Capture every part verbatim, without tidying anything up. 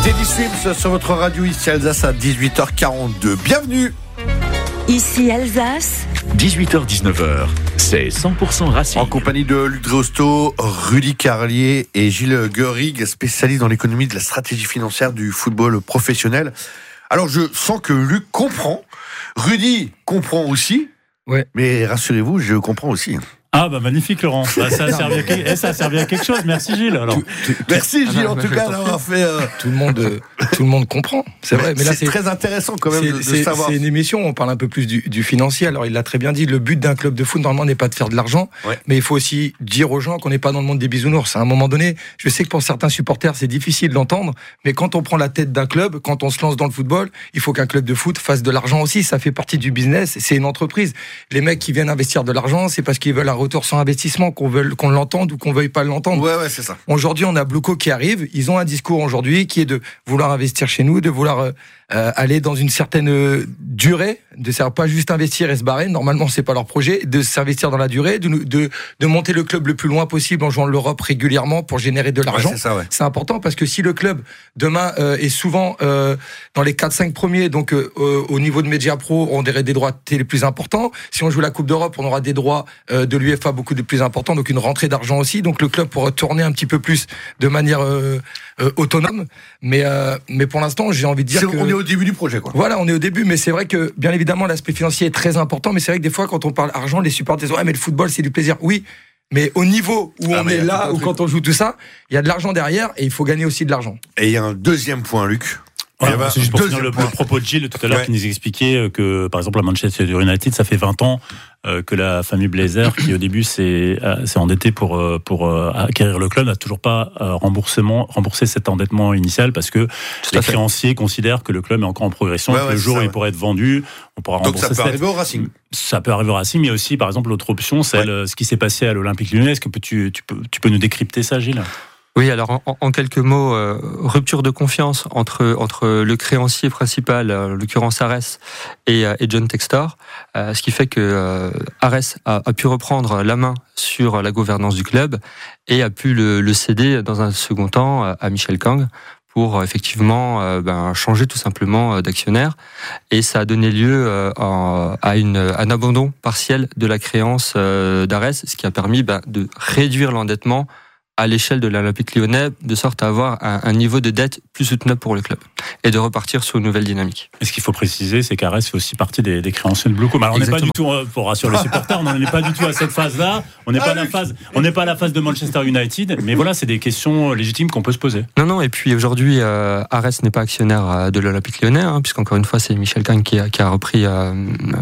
Teddy Swims sur votre radio ici Alsace à dix-huit heures quarante-deux. Bienvenue. Ici Alsace. dix-huit heures dix-neuf heures, c'est cent pour cent Racing. En compagnie de Luc Dreosto, Rudy Carlier et Gilles Gueurig, spécialistes dans l'économie de la stratégie financière du football professionnel. Alors je sens que Luc comprend, Rudy comprend aussi, ouais. Mais rassurez-vous, je comprends aussi. Ah bah magnifique Laurent, bah, ça, a servi à quelque... eh, ça a servi à quelque chose, merci Gilles. Alors. Tout, tout, merci Gilles ah, en tout cas d'avoir fait... Euh... Tout, le monde, euh, tout le monde comprend, c'est vrai. Mais, mais là, c'est, c'est très intéressant quand même c'est, de, de c'est, savoir. C'est une émission, on parle un peu plus du, du financier, alors il l'a très bien dit, le but d'un club de foot normalement n'est pas de faire de l'argent, ouais. Mais il faut aussi dire aux gens qu'on n'est pas dans le monde des bisounours. À un moment donné, je sais que pour certains supporters c'est difficile d'entendre, mais quand on prend la tête d'un club, quand on se lance dans le football, il faut qu'un club de foot fasse de l'argent aussi, ça fait partie du business, c'est une entreprise. Les mecs qui viennent investir de l'argent, c'est parce qu'ils veulent un retour sans investissement, qu'on veuille qu'on l'entende ou qu'on veuille pas l'entendre. Ouais, ouais, c'est ça. Aujourd'hui, on a Blue-Co qui arrive. Ils ont un discours aujourd'hui qui est de vouloir investir chez nous, de vouloir euh, euh, aller dans une certaine euh, durée, de ne pas juste investir et se barrer. Normalement, c'est pas leur projet, de s'investir dans la durée, de, de, de monter le club le plus loin possible en jouant l'Europe régulièrement pour générer de l'argent. Ouais, c'est ça, ouais. C'est important parce que si le club demain euh, est souvent euh, dans les quatre cinq premiers, donc euh, au niveau de Media Pro, on aurait des droits télé plus importants. Si on joue la Coupe d'Europe, on aura des droits euh, de l'UEFA beaucoup de plus importants, donc une rentrée d'argent aussi. Donc le club pourra tourner un petit peu plus de manière euh, euh, autonome. Mais euh, mais pour l'instant, j'ai envie de dire c'est, que on est au début du projet, quoi. Voilà, on est au début, mais c'est vrai que bien évidemment l'aspect financier est très important. Mais c'est vrai que des fois, quand on parle argent, les supporters disent ouais, mais le football c'est du plaisir. Oui. Mais au niveau où ah, on est là, ou quand on joue tout ça, il y a de l'argent derrière et il faut gagner aussi de l'argent. Et il y a un deuxième point, Luc. Ouais, bah, c'est juste pour finir le, le propos de Gilles tout à l'heure, ouais. Qui nous expliquait que, par exemple, à Manchester United, ça fait vingt ans euh, que la famille Blazer, qui au début s'est, euh, s'est endettée pour, euh, pour euh, acquérir le club, n'a toujours pas euh, remboursement, remboursé cet endettement initial parce que les créanciers considèrent que le club est encore en progression, ouais, et que ouais, le jour où il ouais. pourrait être vendu, on pourra donc rembourser. Donc ça peut arriver au Racing. Ça peut arriver au Racing, mais aussi, par exemple, l'autre option, c'est ouais. ce qui s'est passé à l'Olympique Lyonnais. Est-ce que tu, tu, peux, tu peux nous décrypter ça, Gilles ? Oui, alors en, en quelques mots, euh, rupture de confiance entre entre le créancier principal, en l'occurrence Ares, et, et John Textor, euh, ce qui fait que euh, Ares a, a pu reprendre la main sur la gouvernance du club et a pu le, le céder dans un second temps à Michel Kang pour effectivement euh, ben, changer tout simplement d'actionnaire, et ça a donné lieu euh, à, à une, un abandon partiel de la créance euh, d'Ares, ce qui a permis ben, de réduire l'endettement à l'échelle de l'Olympique Lyonnais, de sorte à avoir un, un niveau de dette plus soutenable pour le club et de repartir sur une nouvelle dynamique. Et ce qu'il faut préciser, c'est qu'Ares fait aussi partie des, des créanciers de Blue-Co. Alors on n'est pas du tout, pour rassurer les supporters, on n'en est pas du tout à cette phase-là. On n'est pas à la phase, on n'est pas à la phase de Manchester United. Mais voilà, c'est des questions légitimes qu'on peut se poser. Non, non. Et puis aujourd'hui, euh, Ares n'est pas actionnaire de l'Olympique Lyonnais, hein, puisqu'encore une fois, c'est Michel Kang qui a, qui a repris euh, euh,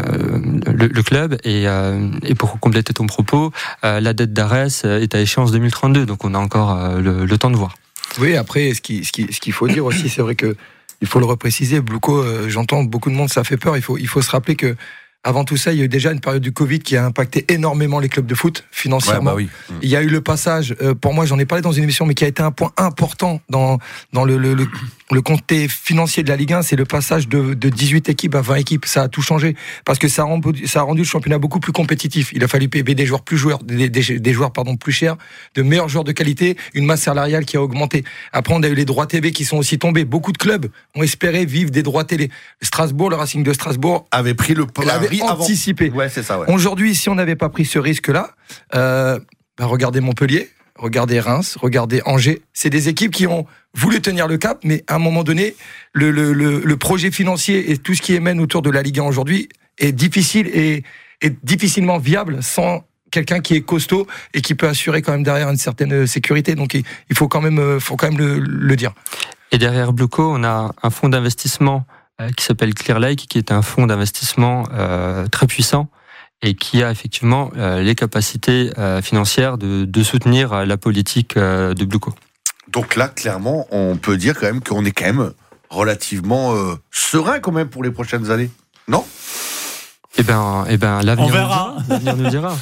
le, le club. Et, euh, et pour compléter ton propos, euh, la dette d'Ares est à échéance deux mille trente-deux. Donc on a encore euh, le, le temps de voir. Oui, après, ce, qui, ce, qui, ce qu'il faut dire aussi, c'est vrai que il faut le repréciser. Blue-Co, euh, j'entends beaucoup de monde, ça fait peur. Il faut, il faut se rappeler que avant tout ça, il y a eu déjà une période du Covid qui a impacté énormément les clubs de foot financièrement. Ouais, bah oui. Il y a eu le passage, euh, pour moi, j'en ai parlé dans une émission, mais qui a été un point important dans dans le le, le, le comté financier de la Ligue un, c'est le passage de, de dix-huit équipes à vingt équipes. Ça a tout changé parce que ça a rendu, ça a rendu le championnat beaucoup plus compétitif. Il a fallu payer des joueurs plus joueurs, des, des, des joueurs pardon plus chers, de meilleurs joueurs de qualité, une masse salariale qui a augmenté. Après, on a eu les droits T V qui sont aussi tombés. Beaucoup de clubs ont espéré vivre des droits télé. Strasbourg, le Racing de Strasbourg avait pris le avait anticipé. Ouais, c'est ça, ouais. Aujourd'hui, si on n'avait pas pris ce risque-là, euh, bah regardez Montpellier, regardez Reims, regardez Angers. C'est des équipes qui ont voulu tenir le cap, mais à un moment donné, le, le, le, le projet financier et tout ce qui émane autour de la Ligue un aujourd'hui est difficile et est difficilement viable sans quelqu'un qui est costaud et qui peut assurer quand même derrière une certaine sécurité. Donc, il faut quand même, faut quand même le, le dire. Et derrière Blue-Co, on a un fonds d'investissement qui s'appelle Clear Lake, qui est un fonds d'investissement euh, très puissant et qui a effectivement euh, les capacités euh, financières de, de soutenir la politique euh, de Blue-Co. Donc là, clairement, on peut dire quand même qu'on est quand même relativement euh, serein quand même pour les prochaines années, non ? Eh ben, eh ben, l'avenir, on verra. Nous, l'avenir nous dira.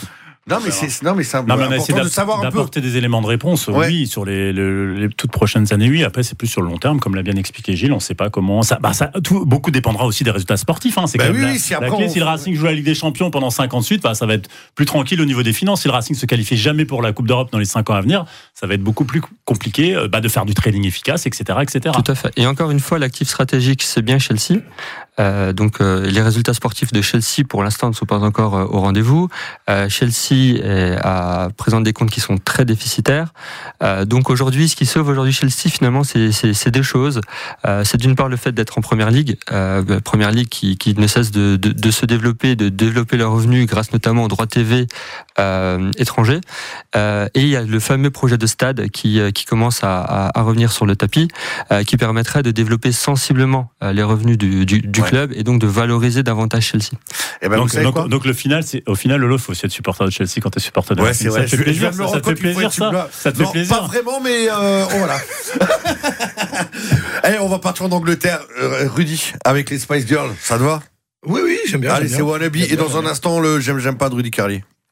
Non mais c'est non mais c'est non, mais important de savoir un peu. D'apporter des éléments de réponse. Ouais. Oui, sur les, les, les toutes prochaines années. Oui, après c'est plus sur le long terme, comme l'a bien expliqué Gilles. On ne sait pas comment ça. Bah ça, tout, beaucoup dépendra aussi des résultats sportifs. Hein. C'est bah quand oui, même oui, la, si, la après, clé. on... Si le Racing joue la Ligue des Champions pendant cinq ans de suite, bah, ça va être plus tranquille au niveau des finances. Si le Racing se qualifie jamais pour la Coupe d'Europe dans les cinq ans à venir, ça va être beaucoup plus compliqué bah, de faire du trading efficace, et cetera, et cetera. Tout à fait. Et encore une fois, l'actif stratégique, c'est bien Chelsea. Euh, donc euh, les résultats sportifs de Chelsea pour l'instant ne sont pas encore euh, au rendez-vous. Euh, Chelsea est, a, présente des comptes qui sont très déficitaires. Euh, donc aujourd'hui, ce qui sauve aujourd'hui Chelsea finalement, c'est, c'est, c'est deux choses. Euh, c'est d'une part le fait d'être en Première Ligue, euh, Première Ligue qui, qui ne cesse de, de, de se développer, de développer leurs revenus grâce notamment aux droits T V euh, étrangers. Euh, et il y a le fameux projet de stade qui, qui commence à, à, à revenir sur le tapis, euh, qui permettrait de développer sensiblement euh, les revenus du, du, du ouais. club et donc de valoriser davantage Chelsea. Et ben donc, donc, donc le final, c'est au final, Lolo, faut aussi être supporter de Chelsea quand t'es supporter de ouais, Racing. Ça te fait plaisir, ça, ça te fait plaisir, ça. Ça te non, fait plaisir. Pas vraiment, mais euh, oh, voilà. Allez, on va partir en Angleterre, euh, Rudy, avec les Spice Girls. Ça te va? Oui, oui, j'aime bien. Allez, j'aime c'est bien. Wannabe. Et dans un instant, le j'aime, j'aime pas de Rudy Carlier.